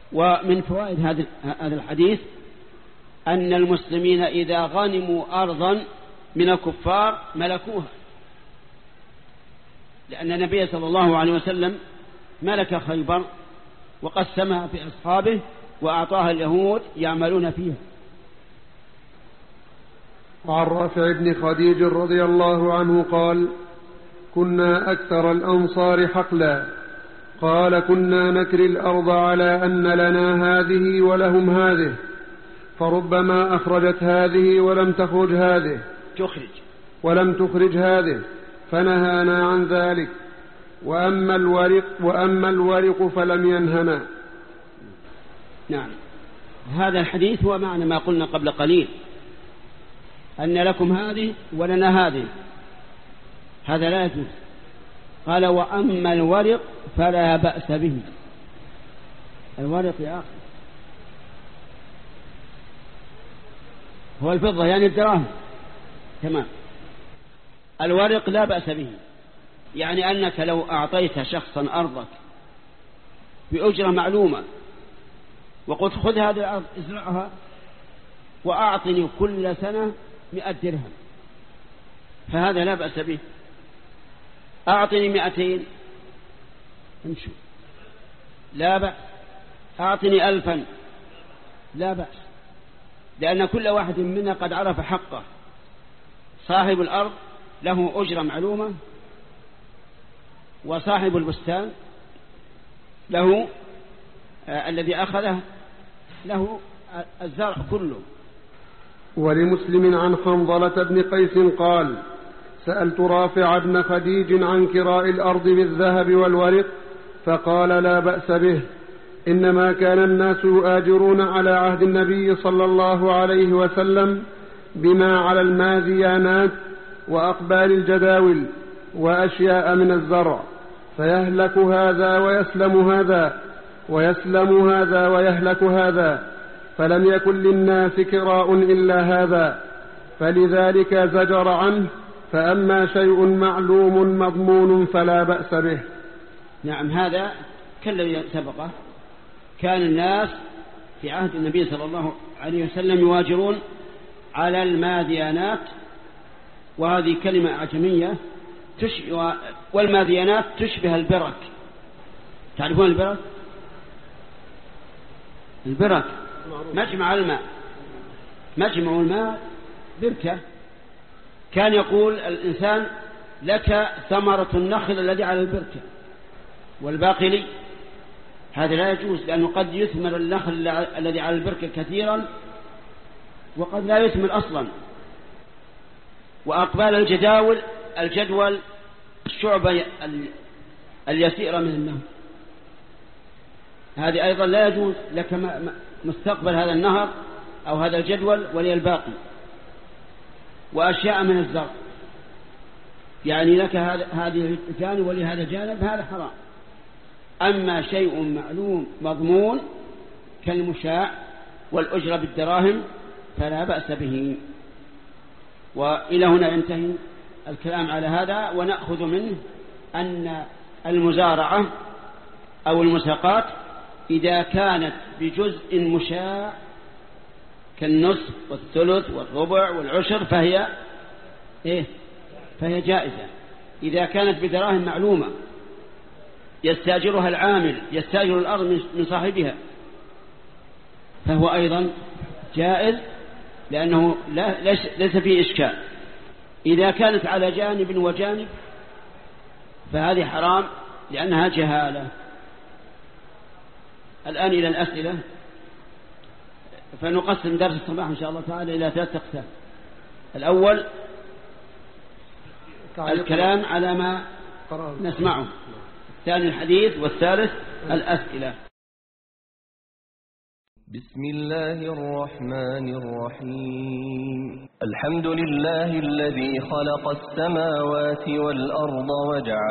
ومن فوائد هذا الحديث أن المسلمين إذا غنموا أرضا من الكفار ملكوها، لأن النبي صلى الله عليه وسلم ملك خيبر وقسمها في أصحابه وأعطاها اليهود يعملون فيها. وعن رافع بن خديج رضي الله عنه قال: كنا أكثر الأنصار حقلا، قال: كنا نكري الأرض على أن لنا هذه ولهم هذه، فربما أخرجت هذه ولم تخرج هذه فنهانا عن ذلك، وأما الورق فلم ينهنا. نعم، هذا الحديث هو معنى ما قلنا قبل قليل، أن لكم هذه ولنا هذه، هذا لا يجوز. قال: وأما الورق فلا بأس به. الورق يا أخي هو الفضة، يعني الدراهم. تمام. الورق لا بأس به، يعني أنك لو أعطيت شخصا أرضك بأجرة معلومة وقلت: خذ هذه الأرض ازرعها وأعطني كل سنة 100 درهم، فهذا لا بأس به. أعطني 200 امشوا لا بأس، أعطني 1000 لا بأس، لأن كل واحد منا قد عرف حقه. صاحب الأرض له أجرة معلومة، وصاحب البستان له الذي أخذه له الزرع كله. ولمسلم عن حنظلة بن قيس قال: سألت رافع بن خديج عن كراء الأرض بالذهب والورق، فقال: لا بأس به، إنما كان الناس يؤاجرون على عهد النبي صلى الله عليه وسلم بما على الماذيانات وأقبال الجداول وأشياء من الزرع، فيهلك هذا ويسلم هذا، ويسلم هذا ويهلك هذا، فلم يكن للناس كراء إلا هذا، فلذلك زجر عنه. فأما شيء معلوم مضمون فلا بأس به. نعم، هذا كالذي سبقه. كان الناس في عهد النبي صلى الله عليه وسلم يواجرون على الماذيانات، وهذه كلمة أعجمية، والماذيانات تشبه البرك. تعرفون البرك؟ البرك مجمع الماء، مجمع الماء بركة. كان يقول الإنسان: لك ثمرة النخل الذي على البركة والباقي لي. هذا لا يجوز، لأنه قد يثمر النخل الذي على البركة كثيرا وقد لا يثمر أصلا. وأقبال الجدول الشعبة اليسيرة من النهر، هذه أيضا لا يجوز لك مستقبل هذا النهر أو هذا الجدول ولي الباقي. وأشياء من الزرع، يعني لك هذه الجانب ولي هذا الجانب، هذا حرام. أما شيء معلوم مضمون كالمشاع والأجرة بالدراهم فلا بأس به. وإلى هنا ينتهي الكلام على هذا، ونأخذ منه أن المزارعة أو المساقات إذا كانت بجزء مشاع كالنصف والثلث والربع والعشر فهي جائزة. إذا كانت بدراهم معلومة يستاجرها العامل، يستاجر الأرض من صاحبها، فهو أيضا جائز، لأنه ليس فيه إشكال. إذا كانت على جانب وجانب فهذه حرام، لأنها جهالة. الآن إلى الأسئلة، فنقسم درس الصباح إن شاء الله تعالى إلى 3 أقسام. الأول الكلام على ما نسمعه، الثاني الحديث، والثالث الأسئلة. بسم الله الرحمن الرحيم. الحمد لله الذي خلق السماوات والأرض وجعل